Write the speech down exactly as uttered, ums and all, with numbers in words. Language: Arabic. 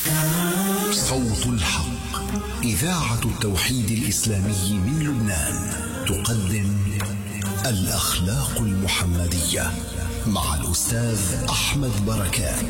صوت الحق، إذاعة التوحيد الإسلامي من لبنان، تقدم الأخلاق المحمدية مع الأستاذ أحمد بركات.